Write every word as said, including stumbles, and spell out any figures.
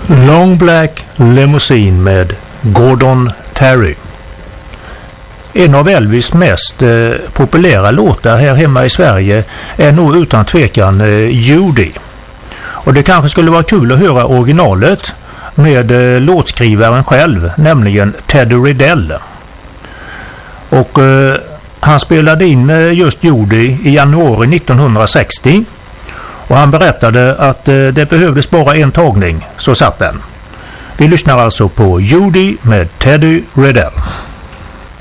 Long Black Limousine med Gordon Terry. En av Elvis mest eh, populära låtar här hemma i Sverige är nog utan tvekan eh, Judy. Och det kanske skulle vara kul att höra originalet med eh, låtskrivaren själv, nämligen Teddy Riddell. Och eh, han spelade in eh, just Judy i januari nittonhundrasextio. Och han berättade att eh, det behövdes bara en tagning, så satt den. Vi lyssnar alltså på Judy med Teddy Riddell.